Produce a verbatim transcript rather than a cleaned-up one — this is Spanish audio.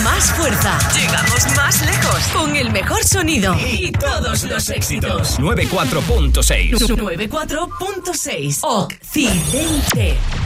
más fuerza. Llegamos más lejos. Con el mejor sonido. Y todos los éxitos. noventa y cuatro punto seis. noventa y cuatro punto seis. Occidente.